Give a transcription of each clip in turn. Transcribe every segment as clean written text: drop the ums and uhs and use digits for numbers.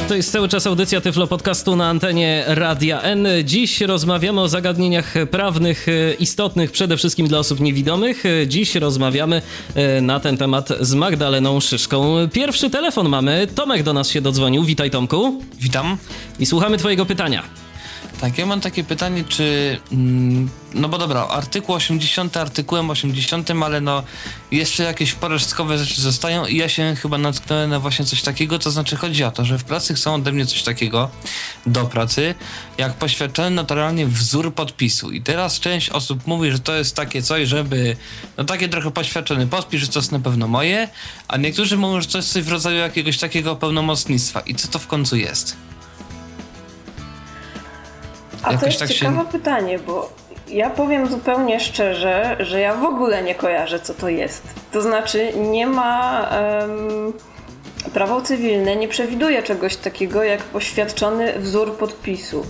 To jest cały czas audycja Tyflo Podcastu na antenie Radia N. Dziś rozmawiamy o zagadnieniach prawnych istotnych przede wszystkim dla osób niewidomych. Dziś rozmawiamy na ten temat z Magdaleną Szyszką. Pierwszy telefon mamy. Tomek do nas się dodzwonił. Witaj, Tomku. Witam. I słuchamy twojego pytania. Tak, ja mam takie pytanie, czy... No bo dobra, artykuł 80 artykułem 80, ale no jeszcze jakieś poresztkowe rzeczy zostają i ja się chyba natknąłem na właśnie coś takiego, to znaczy chodzi o to, że w pracy chcą ode mnie coś takiego do pracy, jak poświadczony notarialnie wzór podpisu. I teraz część osób mówi, że to jest takie coś, żeby... No takie trochę poświadczony podpis, że to jest na pewno moje, a niektórzy mówią, że to jest coś w rodzaju jakiegoś takiego pełnomocnictwa. I co to w końcu jest? A to jest ciekawe pytanie, bo ja powiem zupełnie szczerze, że ja w ogóle nie kojarzę, co to jest. To znaczy nie ma... prawo cywilne nie przewiduje czegoś takiego jak poświadczony wzór podpisu.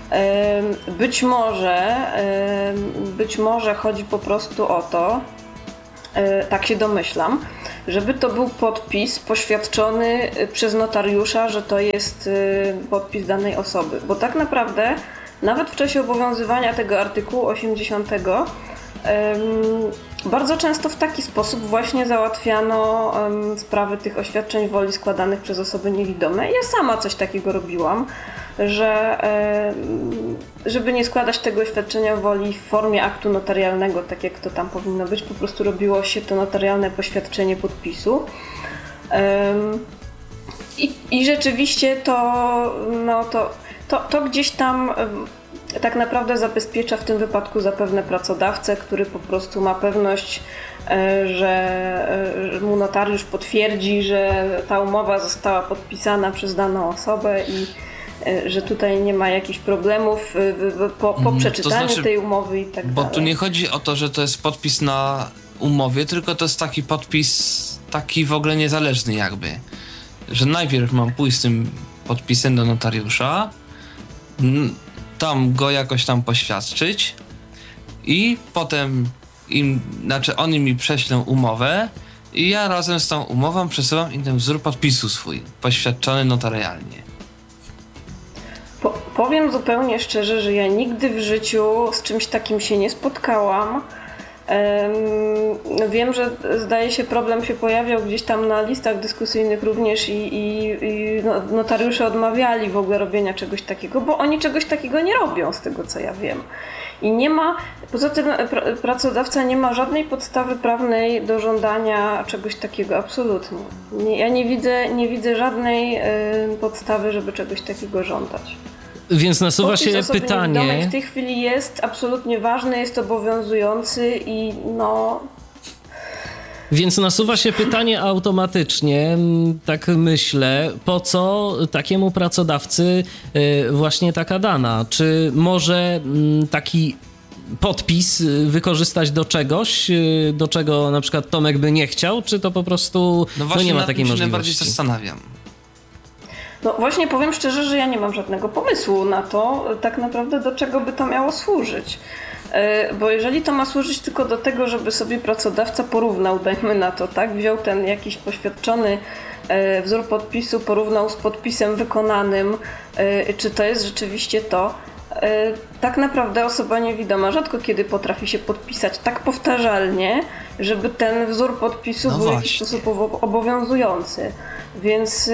Być może chodzi po prostu o to, tak się domyślam, żeby to był podpis poświadczony przez notariusza, że to jest podpis danej osoby. Bo tak naprawdę nawet w czasie obowiązywania tego artykułu 80 bardzo często w taki sposób właśnie załatwiano sprawy tych oświadczeń woli składanych przez osoby niewidome. Ja sama coś takiego robiłam, że żeby nie składać tego oświadczenia woli w formie aktu notarialnego, tak jak to tam powinno być, po prostu robiło się to notarialne poświadczenie podpisu. I rzeczywiście to gdzieś tam tak naprawdę zabezpiecza w tym wypadku zapewne pracodawcę, który po prostu ma pewność, że mu notariusz potwierdzi, że ta umowa została podpisana przez daną osobę i że tutaj nie ma jakichś problemów po przeczytaniu tej umowy i tak dalej. Bo tu nie chodzi o to, że to jest podpis na umowie, tylko to jest taki podpis, taki w ogóle niezależny jakby. Że najpierw mam pójść z tym podpisem do notariusza, tam go jakoś tam poświadczyć i potem oni mi prześlą umowę i ja razem z tą umową przesyłam im ten wzór podpisu swój, poświadczony notarialnie. Powiem zupełnie szczerze, że ja nigdy w życiu z czymś takim się nie spotkałam. Wiem, że zdaje się problem się pojawiał gdzieś tam na listach dyskusyjnych również i notariusze odmawiali w ogóle robienia czegoś takiego, bo oni czegoś takiego nie robią z tego co ja wiem. I nie ma, poza tym pracodawca nie ma żadnej podstawy prawnej do żądania czegoś takiego, absolutnie. Ja nie widzę żadnej podstawy, żeby czegoś takiego żądać. Więc nasuwa się pytanie. W tej chwili jest absolutnie ważny, jest obowiązujący i no... Więc nasuwa się pytanie automatycznie, tak myślę, po co takiemu pracodawcy właśnie taka dana? Czy może taki podpis wykorzystać do czegoś, do czego na przykład Tomek by nie chciał, czy to po prostu nie ma takiej możliwości? Najbardziej zastanawiam. No właśnie powiem szczerze, że ja nie mam żadnego pomysłu na to, tak naprawdę do czego by to miało służyć. Bo jeżeli to ma służyć tylko do tego, żeby sobie pracodawca porównał, dajmy na to, tak, wziął ten jakiś poświadczony wzór podpisu, porównał z podpisem wykonanym, czy to jest rzeczywiście to, tak naprawdę osoba niewidoma rzadko kiedy potrafi się podpisać tak powtarzalnie, żeby ten wzór podpisu był w jakiś sposób obowiązujący. Więc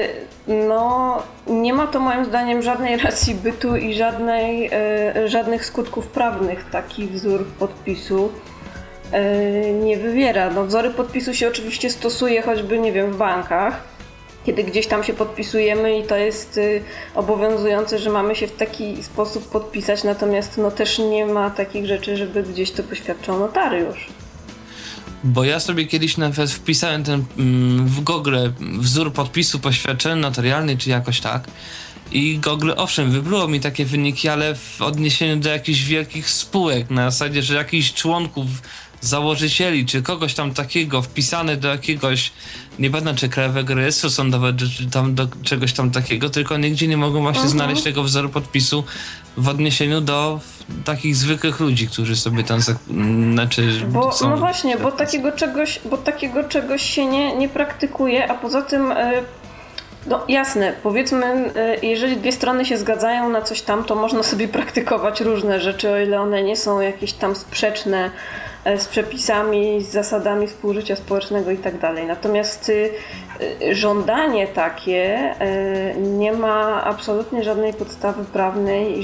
nie ma to moim zdaniem żadnej racji bytu i żadnych skutków prawnych taki wzór podpisu nie wywiera. No, wzory podpisu się oczywiście stosuje choćby, nie wiem, w bankach, kiedy gdzieś tam się podpisujemy i to jest obowiązujące, że mamy się w taki sposób podpisać, natomiast też nie ma takich rzeczy, żeby gdzieś to poświadczał notariusz. Bo ja sobie kiedyś nawet wpisałem ten w Google wzór podpisu poświadczony notarialny, czy jakoś tak. I Google, owszem, wybrało mi takie wyniki, ale w odniesieniu do jakichś wielkich spółek, na zasadzie, że jakichś członków, założycieli, czy kogoś tam takiego wpisane do jakiegoś, nie pamiętam czy Krajowego Rejestru Sądowego, czy tam do czegoś tam takiego, tylko nigdzie nie mogą właśnie znaleźć tego wzoru podpisu w odniesieniu do takich zwykłych ludzi, którzy sobie tam No właśnie, bo takiego czegoś się nie praktykuje, a poza tym No jasne, powiedzmy, jeżeli dwie strony się zgadzają na coś tam, to można sobie praktykować różne rzeczy, o ile one nie są jakieś tam sprzeczne z przepisami, z zasadami współżycia społecznego i tak dalej. Natomiast żądanie takie nie ma absolutnie żadnej podstawy prawnej i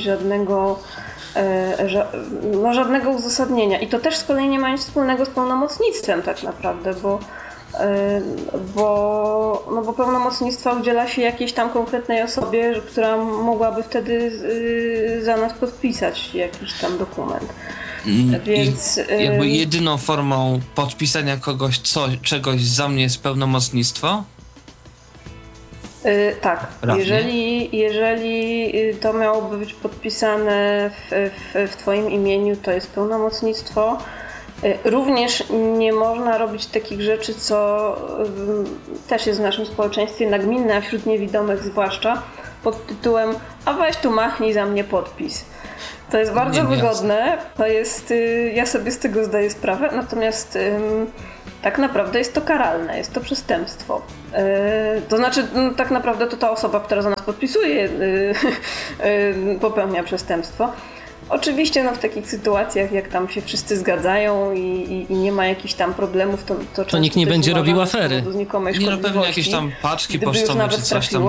żadnego uzasadnienia. I to też z kolei nie ma nic wspólnego z pełnomocnictwem tak naprawdę, bo pełnomocnictwa udziela się jakiejś tam konkretnej osobie, która mogłaby wtedy za nas podpisać jakiś tam dokument. Więc jakby jedyną formą podpisania czegoś za mnie jest pełnomocnictwo? Tak. Jeżeli to miałoby być podpisane w Twoim imieniu, to jest pełnomocnictwo. Również nie można robić takich rzeczy, co też jest w naszym społeczeństwie nagminne, a wśród niewidomych zwłaszcza, pod tytułem a weź tu machnij za mnie podpis. To jest bardzo wygodne, to jest, ja sobie z tego zdaję sprawę, natomiast tak naprawdę jest to karalne, jest to przestępstwo. To znaczy, tak naprawdę to ta osoba, która za nas podpisuje, popełnia przestępstwo. Oczywiście w takich sytuacjach, jak tam się wszyscy zgadzają i nie ma jakichś tam problemów, to nikt nie będzie robił afery. Nie, no pewnie jakieś tam paczki pocztowe czy coś tam.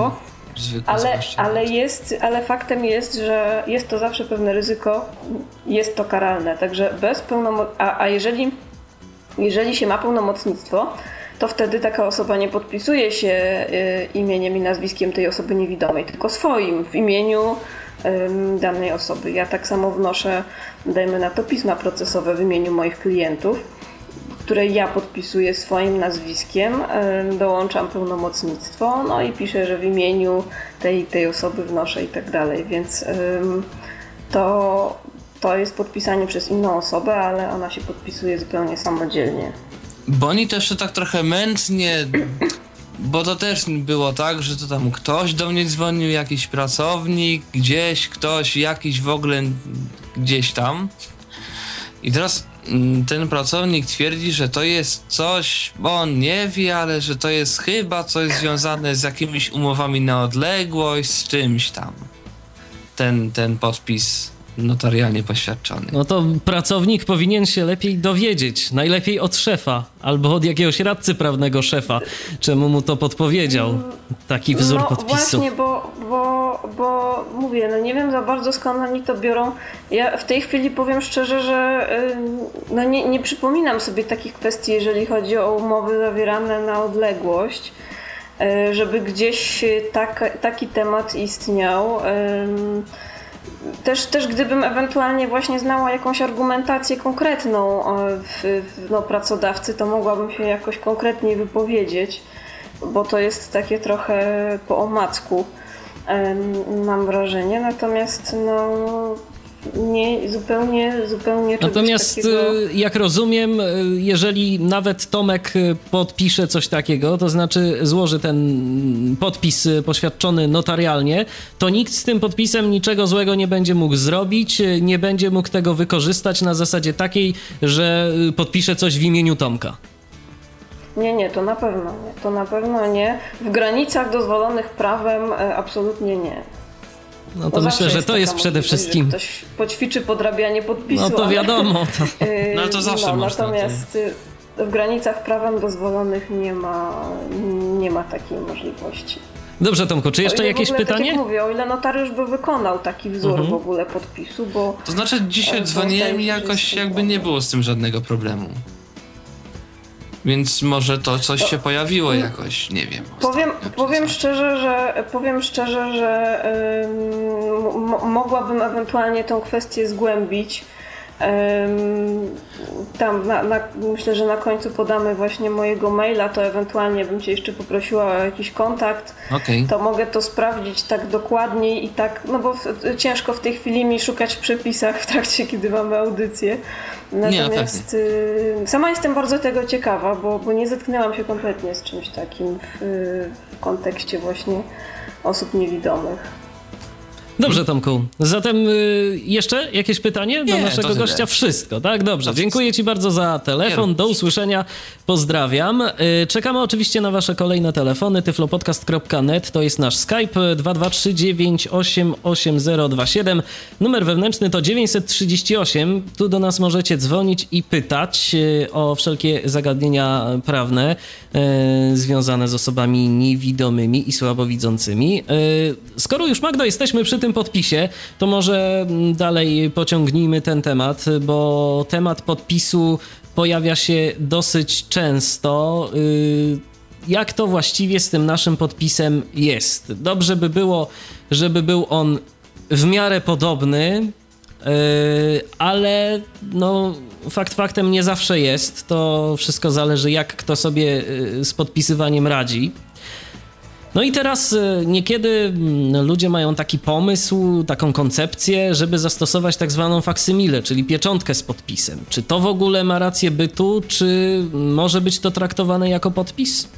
Ale faktem jest, że jest to zawsze pewne ryzyko, jest to karalne. Także bez a jeżeli się ma pełnomocnictwo, to wtedy taka osoba nie podpisuje się imieniem i nazwiskiem tej osoby niewidomej, tylko swoim, w imieniu danej osoby. Ja tak samo wnoszę, dajmy na to, pisma procesowe w imieniu moich klientów, które ja podpisuję swoim nazwiskiem, dołączam pełnomocnictwo, no i piszę, że w imieniu tej osoby wnoszę i tak dalej, więc to jest podpisanie przez inną osobę, ale ona się podpisuje zupełnie samodzielnie. Bo oni też tak trochę mętnie, bo to też było tak, że to tam ktoś do mnie dzwonił, jakiś pracownik, gdzieś, ktoś, jakiś w ogóle gdzieś tam. I teraz ten pracownik twierdzi, że to jest coś, bo on nie wie, ale że to jest chyba coś związane z jakimiś umowami na odległość, z czymś tam. Ten podpis notarialnie poświadczony. No to pracownik powinien się lepiej dowiedzieć. Najlepiej od szefa, albo od jakiegoś radcy prawnego szefa, czemu mu to podpowiedział. Taki wzór podpisu. Właśnie, bo mówię, nie wiem za bardzo skąd oni to biorą. Ja w tej chwili powiem szczerze, że nie przypominam sobie takich kwestii, jeżeli chodzi o umowy zawierane na odległość, żeby gdzieś taki temat istniał. Też gdybym ewentualnie właśnie znała jakąś argumentację konkretną pracodawcy, to mogłabym się jakoś konkretniej wypowiedzieć, bo to jest takie trochę po omacku, mam wrażenie, natomiast nie zupełnie Natomiast takiego... jak rozumiem, jeżeli nawet Tomek podpisze coś takiego, to znaczy złoży ten podpis poświadczony notarialnie, to nikt z tym podpisem niczego złego nie będzie mógł zrobić, nie będzie mógł tego wykorzystać na zasadzie takiej, że podpisze coś w imieniu Tomka. Nie, to na pewno nie. To na pewno nie. W granicach dozwolonych prawem absolutnie nie. No to myślę, że to jest przede wszystkim... Że ktoś poćwiczy podrabianie podpisu. No to wiadomo. No to zawsze można. Natomiast w granicach prawem dozwolonych nie ma takiej możliwości. Dobrze, Tomku, czy jeszcze jakieś pytanie? Tak jak mówię, o ile notariusz by wykonał taki wzór w ogóle podpisu, bo... To znaczy dzisiaj dzwoniłem i jakoś jakby nie było z tym żadnego problemu. Więc może to coś się pojawiło jakoś, nie wiem. Powiem szczerze, że mogłabym ewentualnie tą kwestię zgłębić. Tam myślę, że na końcu podamy właśnie mojego maila, to ewentualnie bym Cię jeszcze poprosiła o jakiś kontakt. Okay. To mogę to sprawdzić tak dokładniej i tak, bo ciężko w tej chwili mi szukać w przepisach w trakcie, kiedy mamy audycję. Natomiast sama jestem bardzo tego ciekawa, bo nie zetknęłam się kompletnie z czymś takim w kontekście właśnie osób niewidomych. Dobrze, Tomku. Zatem jeszcze jakieś pytanie do naszego gościa? Wszystko, tak? Dobrze. Dziękuję Ci bardzo za telefon. Do usłyszenia. Pozdrawiam. Czekamy oczywiście na Wasze kolejne telefony. tyflopodcast.net to jest nasz Skype 223988027. Numer wewnętrzny to 938. Tu do nas możecie dzwonić i pytać o wszelkie zagadnienia prawne związane z osobami niewidomymi i słabowidzącymi. Skoro już, Magdo, jesteśmy przy tym podpisie, to może dalej pociągnijmy ten temat, bo temat podpisu pojawia się dosyć często. Jak to właściwie z tym naszym podpisem jest? Dobrze by było, żeby był on w miarę podobny, ale no, fakt faktem nie zawsze jest. To wszystko zależy, jak kto sobie z podpisywaniem radzi. No i teraz niekiedy ludzie mają taki pomysł, taką koncepcję, żeby zastosować tak zwaną faksymilę, czyli pieczątkę z podpisem. Czy to w ogóle ma rację bytu, czy może być to traktowane jako podpis?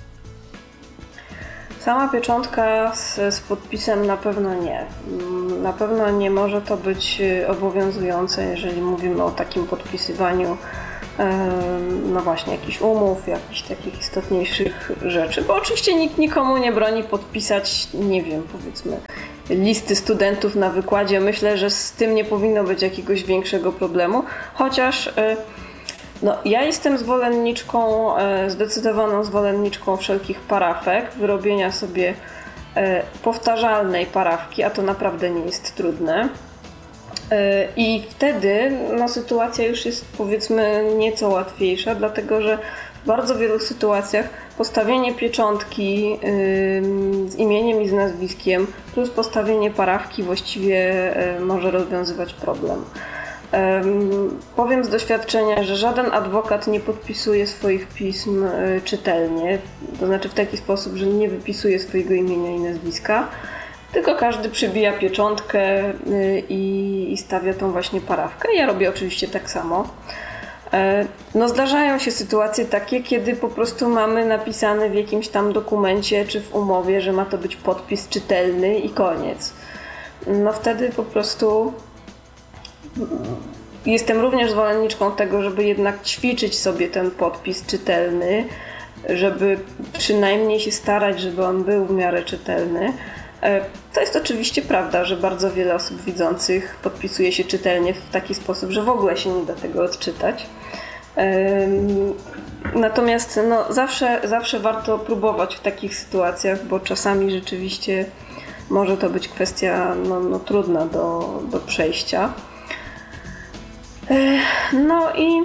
Sama pieczątka z podpisem na pewno nie. Na pewno nie może to być obowiązujące, jeżeli mówimy o takim podpisywaniu no właśnie jakichś umów, jakichś takich istotniejszych rzeczy, bo oczywiście nikt nikomu nie broni podpisać, nie wiem, powiedzmy listy studentów na wykładzie. Myślę, że z tym nie powinno być jakiegoś większego problemu, chociaż no, ja jestem zdecydowaną zwolenniczką wszelkich parafek, wyrobienia sobie powtarzalnej parafki, a to naprawdę nie jest trudne. I wtedy no, sytuacja już jest, powiedzmy, nieco łatwiejsza, dlatego że w bardzo wielu sytuacjach postawienie pieczątki z imieniem i z nazwiskiem plus postawienie parafki właściwie może rozwiązywać problem. Powiem z doświadczenia, że żaden adwokat nie podpisuje swoich pism czytelnie, to znaczy w taki sposób, że nie wypisuje swojego imienia i nazwiska, tylko każdy przybija pieczątkę i stawia tą właśnie parafkę. Ja robię oczywiście tak samo. No zdarzają się sytuacje takie, kiedy po prostu mamy napisane w jakimś tam dokumencie czy w umowie, że ma to być podpis czytelny i koniec. No wtedy po prostu jestem również zwolenniczką tego, żeby jednak ćwiczyć sobie ten podpis czytelny, żeby przynajmniej się starać, żeby on był w miarę czytelny. To jest oczywiście prawda, że bardzo wiele osób widzących podpisuje się czytelnie w taki sposób, że w ogóle się nie da tego odczytać. Natomiast no, zawsze warto próbować w takich sytuacjach, bo czasami rzeczywiście może to być kwestia no, trudna do przejścia. No i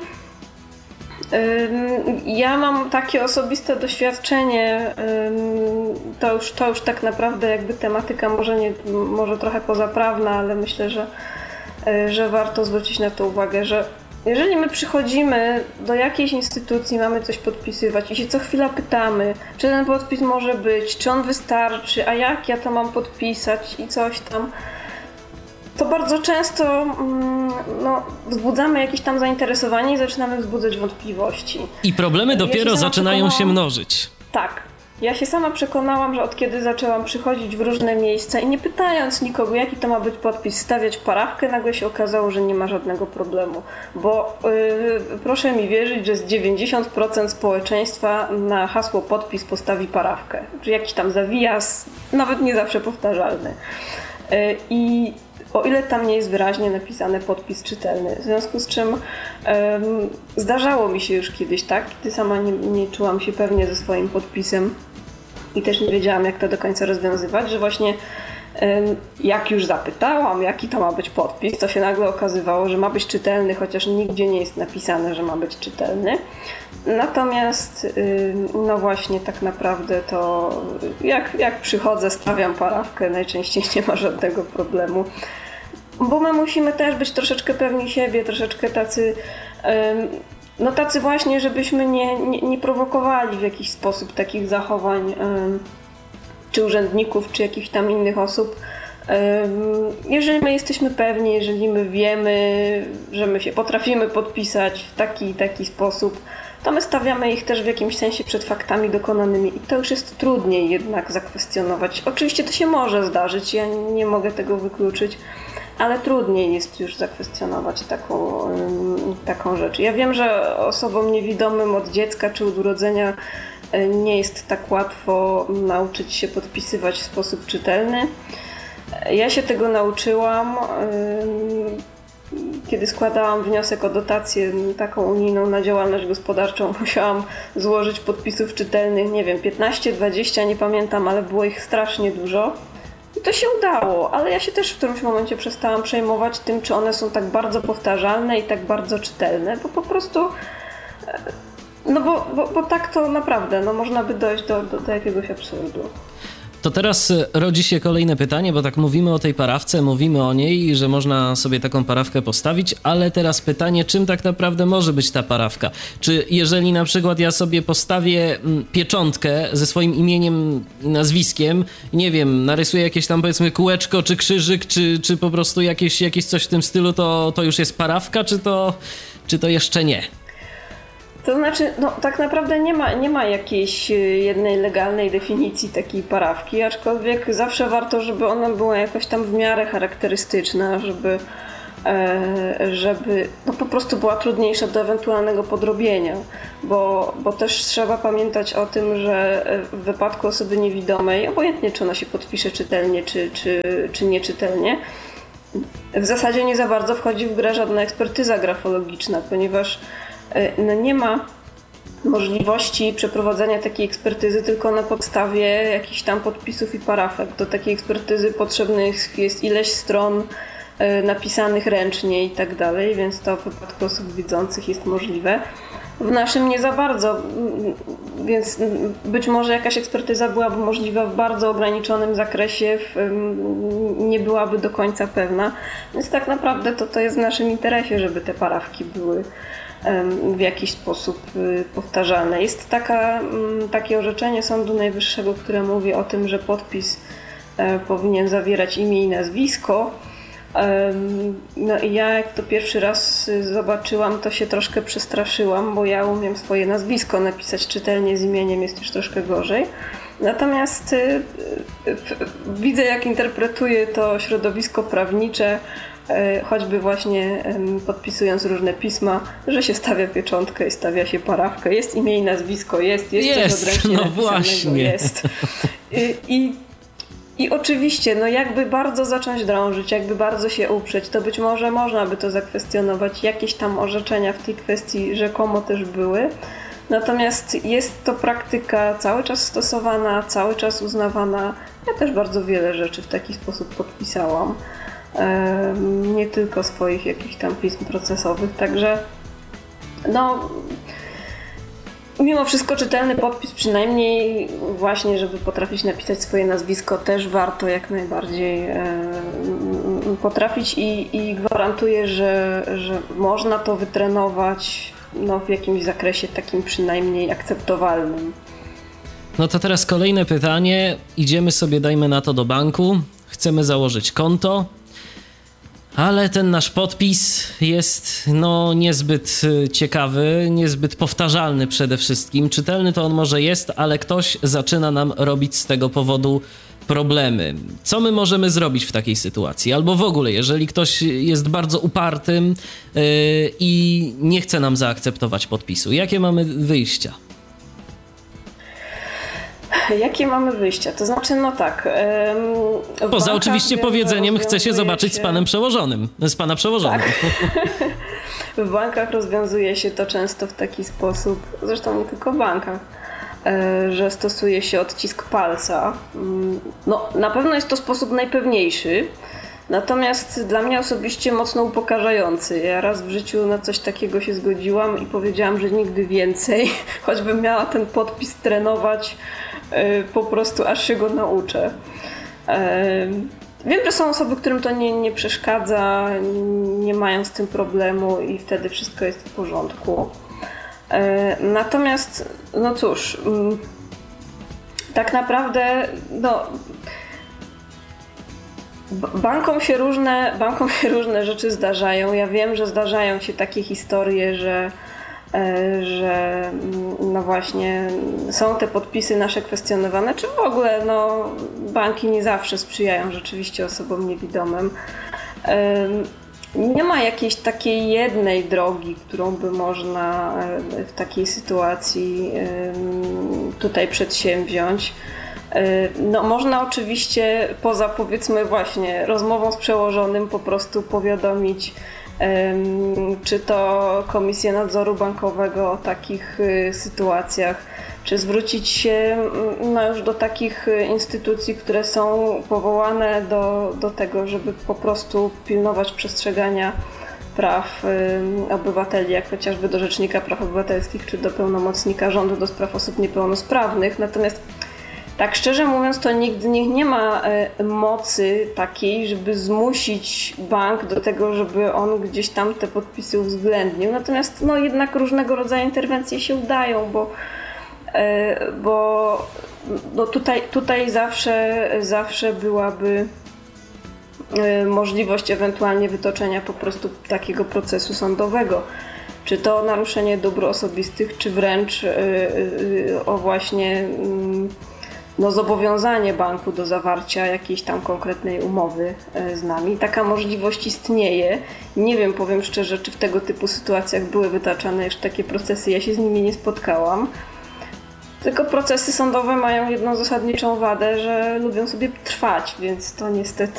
ja mam takie osobiste doświadczenie, to już tak naprawdę jakby tematyka może trochę pozaprawna, ale myślę, że warto zwrócić na to uwagę, że jeżeli my przychodzimy do jakiejś instytucji, mamy coś podpisywać i się co chwila pytamy, czy ten podpis może być, czy on wystarczy, a jak ja to mam podpisać i coś tam, to bardzo często no, wzbudzamy jakieś tam zainteresowanie i zaczynamy wzbudzać wątpliwości. I problemy dopiero zaczynają się mnożyć. Tak. Ja się sama przekonałam, że od kiedy zaczęłam przychodzić w różne miejsca i nie pytając nikogo, jaki to ma być podpis, stawiać parafkę, nagle się okazało, że nie ma żadnego problemu. Bo proszę mi wierzyć, że z 90% społeczeństwa na hasło podpis postawi parafkę. Czy jakiś tam zawijas, nawet nie zawsze powtarzalny. I o ile tam nie jest wyraźnie napisane podpis czytelny. W związku z czym zdarzało mi się już kiedyś tak, kiedy sama nie czułam się pewnie ze swoim podpisem i też nie wiedziałam, jak to do końca rozwiązywać, że właśnie jak już zapytałam, jaki to ma być podpis, to się nagle okazywało, że ma być czytelny, chociaż nigdzie nie jest napisane, że ma być czytelny. Natomiast no właśnie tak naprawdę to jak przychodzę, stawiam parafkę, najczęściej nie ma żadnego problemu. Bo my musimy też być troszeczkę pewni siebie, troszeczkę tacy właśnie, żebyśmy nie prowokowali w jakiś sposób takich zachowań czy urzędników, czy jakichś tam innych osób. Jeżeli my jesteśmy pewni, jeżeli my wiemy, że my się potrafimy podpisać w taki sposób, to my stawiamy ich też w jakimś sensie przed faktami dokonanymi i to już jest trudniej jednak zakwestionować. Oczywiście to się może zdarzyć, ja nie mogę tego wykluczyć, ale trudniej jest już zakwestionować taką rzecz. Ja wiem, że osobom niewidomym od dziecka czy od urodzenia nie jest tak łatwo nauczyć się podpisywać w sposób czytelny. Ja się tego nauczyłam, kiedy składałam wniosek o dotację taką unijną na działalność gospodarczą. Musiałam złożyć podpisów czytelnych, nie wiem, 15, 20, nie pamiętam, ale było ich strasznie dużo. I to się udało, ale ja się też w którymś momencie przestałam przejmować tym, czy one są tak bardzo powtarzalne i tak bardzo czytelne, bo po prostu, no bo tak to naprawdę, no można by dojść do jakiegoś absurdu. To teraz rodzi się kolejne pytanie, bo tak mówimy o tej parawce, mówimy o niej, że można sobie taką parawkę postawić, ale teraz pytanie, czym tak naprawdę może być ta parawka? Czy jeżeli na przykład ja sobie postawię pieczątkę ze swoim imieniem i nazwiskiem, nie wiem, narysuję jakieś tam powiedzmy kółeczko, czy krzyżyk, czy po prostu jakieś coś w tym stylu, to już jest parawka, czy to jeszcze nie? To znaczy, no tak naprawdę nie ma jakiejś jednej legalnej definicji takiej parawki, aczkolwiek zawsze warto, żeby ona była jakoś tam w miarę charakterystyczna, żeby no po prostu była trudniejsza do ewentualnego podrobienia, bo też trzeba pamiętać o tym, że w wypadku osoby niewidomej, obojętnie czy ona się podpisze czytelnie, czy nieczytelnie, w zasadzie nie za bardzo wchodzi w grę żadna ekspertyza grafologiczna, ponieważ no nie ma możliwości przeprowadzenia takiej ekspertyzy tylko na podstawie jakichś tam podpisów i parafek. Do takiej ekspertyzy potrzebnych jest ileś stron napisanych ręcznie i tak dalej, więc to w przypadku osób widzących jest możliwe. W naszym nie za bardzo, więc być może jakaś ekspertyza byłaby możliwa w bardzo ograniczonym zakresie, nie byłaby do końca pewna, więc tak naprawdę to jest w naszym interesie, żeby te parafki były w jakiś sposób powtarzalne. Jest takie orzeczenie Sądu Najwyższego, które mówi o tym, że podpis powinien zawierać imię i nazwisko. No i ja jak to pierwszy raz zobaczyłam, to się troszkę przestraszyłam, bo ja umiem swoje nazwisko napisać czytelnie, z imieniem jest już troszkę gorzej. Natomiast widzę, jak interpretuje to środowisko prawnicze, choćby właśnie podpisując różne pisma, że się stawia pieczątkę i stawia się parawkę. Jest imię i nazwisko, jest coś odręcznie napisanego, właśnie. Jest. I oczywiście, no jakby bardzo zacząć drążyć, jakby bardzo się uprzeć, to być może można by to zakwestionować. Jakieś tam orzeczenia w tej kwestii rzekomo też były. Natomiast jest to praktyka cały czas stosowana, cały czas uznawana. Ja też bardzo wiele rzeczy w taki sposób podpisałam. Nie tylko swoich jakichś tam pism procesowych, także no mimo wszystko czytelny podpis przynajmniej właśnie, żeby potrafić napisać swoje nazwisko, też warto jak najbardziej potrafić i gwarantuję, że można to wytrenować no, w jakimś zakresie takim przynajmniej akceptowalnym. No to teraz kolejne pytanie. Idziemy sobie, dajmy na to, do banku. Chcemy założyć konto. Ale ten nasz podpis jest no niezbyt ciekawy, niezbyt powtarzalny przede wszystkim. Czytelny to on może jest, ale ktoś zaczyna nam robić z tego powodu problemy. Co my możemy zrobić w takiej sytuacji? Albo w ogóle, jeżeli ktoś jest bardzo upartym i nie chce nam zaakceptować podpisu. Jakie mamy wyjścia? Jakie mamy wyjścia? To znaczy, no tak. Poza oczywiście powiedzeniem, chce się zobaczyć z panem przełożonym, z pana przełożonym. Tak. W bankach rozwiązuje się to często w taki sposób, zresztą nie tylko w bankach, że stosuje się odcisk palca. No, na pewno jest to sposób najpewniejszy, natomiast dla mnie osobiście mocno upokarzający. Ja raz w życiu na coś takiego się zgodziłam i powiedziałam, że nigdy więcej, choćbym miała ten podpis trenować, po prostu aż się go nauczę. Wiem, że są osoby, którym to nie przeszkadza, nie mają z tym problemu i wtedy wszystko jest w porządku. Natomiast, no cóż, tak naprawdę, no, bankom się różne rzeczy zdarzają. Ja wiem, że zdarzają się takie historie, że że no właśnie są te podpisy nasze kwestionowane, czy w ogóle no, banki nie zawsze sprzyjają rzeczywiście osobom niewidomym. Nie ma jakiejś takiej jednej drogi, którą by można w takiej sytuacji tutaj przedsięwziąć. No, można oczywiście poza powiedzmy właśnie rozmową z przełożonym po prostu powiadomić czy to Komisję Nadzoru Bankowego o takich sytuacjach, czy zwrócić się no, już do takich instytucji, które są powołane do tego, żeby po prostu pilnować przestrzegania praw obywateli, jak chociażby do Rzecznika Praw Obywatelskich, czy do pełnomocnika rządu do spraw osób niepełnosprawnych. Natomiast tak szczerze mówiąc, to nikt z nich nie ma mocy takiej, żeby zmusić bank do tego, żeby on gdzieś tam te podpisy uwzględnił. Natomiast no, jednak różnego rodzaju interwencje się udają, bo no, tutaj zawsze byłaby możliwość ewentualnie wytoczenia po prostu takiego procesu sądowego. Czy to naruszenie dóbr osobistych, czy wręcz o właśnie no, zobowiązanie banku do zawarcia jakiejś tam konkretnej umowy z nami. Taka możliwość istnieje. Nie wiem, powiem szczerze, czy w tego typu sytuacjach były wytaczane jeszcze takie procesy. Ja się z nimi nie spotkałam. Tylko procesy sądowe mają jedną zasadniczą wadę, że lubią sobie trwać, więc to niestety